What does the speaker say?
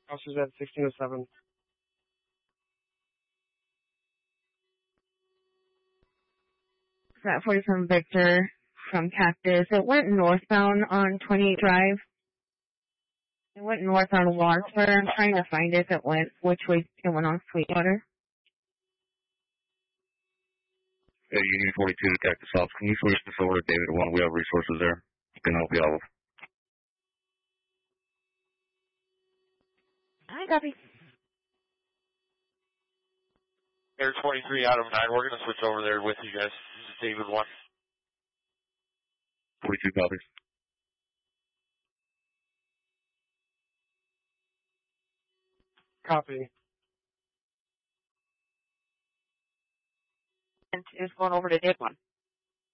Officers at 1607. That 40 from Victor from Cactus. It went northbound on 28 Drive. It went north on Wadsworth. I'm trying to find if it went, which way it went on Sweetwater. Hey, Union 42 to Cactus Ops. Can you switch this over to David 1? We have resources there. Can help you out. I copy. Air 23 out of 9. We're going to switch over there with you guys. This is David 1. 42 copies. Copy. And is going over to Dave 1.